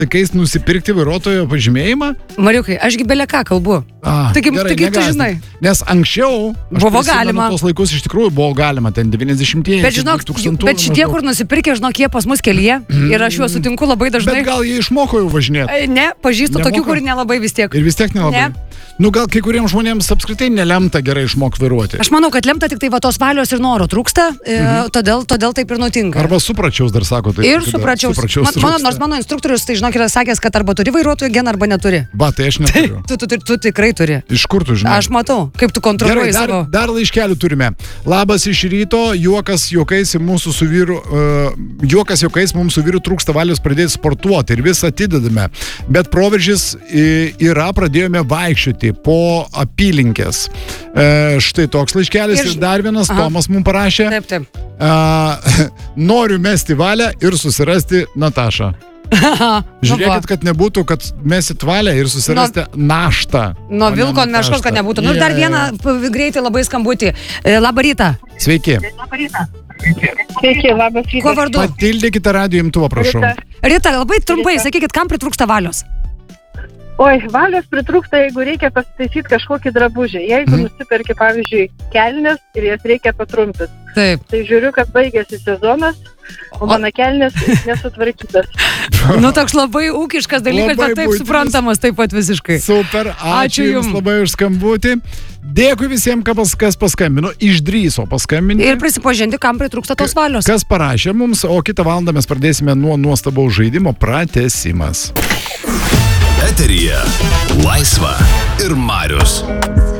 laikais nusipirkti vairuotojo pažymėjimą? Mariukai, ašgi bele ką kalbu. Taigi tu žinai. Nes anksčiau, buvo galima. Tos laikus iš tikrųjų buvo galima, ten 90-ieji. Bet žinok, bet šitie, kur nusipirkė, žinok, jie pas mus kelyje ir aš juos sutinku labai dažnai. Bet gal jie išmoko jau važinėti? Ne, pažįstu tokių, kur nelabai vis tiek. Ir vis tiek nelabai. Nu gal kai kuriems žmonėms apskritai nelemta gerai išmokti vairuoti. Aš manau, kad lemta tik tai va tos valios ir noro trūksta, todėl taip ir nutinka. Arba supračiaus dar sako. Tai ir supračiaus. Nors mano instruktorius, tai žinok, yra sakęs, kad arba turi vairuotojų geną, arba neturi. Va, tai aš neturiu. Tu tikrai turi. Iš kur tu žinai? Aš matau, kaip tu kontroliuoji savo. Dar laiškelių turime. Labas iš ryto, juokas juokais mūsų su vyru, juokas juokais mums su vyru trūksta valios pradėti sportuoti ir vis atidedame. Bet proveržis yra, pradėjome vaikščioti po apylinkės. Štai toks laiškelis ir dar vienas Tomas mums parašė. Taip. Noriu mesti valią ir susirasti Natašą. Žiūrėkit, kad nebūtų, kad mesit valią ir susirasti naštą. Nuo vilko ant meškos, kad nebūtų. Nu ir dar vieną greitai labai skambutį. Labą rytą. Sveiki. Sveiki, labas rytas. Kuo vardu? Patildykite radijo imtuvą, prašau. Rita, labai trumpai, sakykit, kam pritrūksta valios? Oi, valios pritrūksta, jeigu reikia pasitaisyti kažkokį drabužį. Jeigu nusiperki, pavyzdžiui, kelnes ir jas reikia patrumpinti. Taip. Tai žiūriu, kad baigėsi sezonas, o mano kelnes nesutvarkytas. Nu, toks labai ūkiškas dalykas, bet taip suprantamas taip pat visiškai. Super, ačiū Jums labai už skambutį. Dėkui visiems, kas paskambino, išdrįso paskambinti. Ir prisipažinti, kam pritrūksta tos valios. Kas parašė mums, o kitą valandą mes pradėsime nuo nuostabaus žaidimo pratęsimas. Eteryje Laisva ir Marius.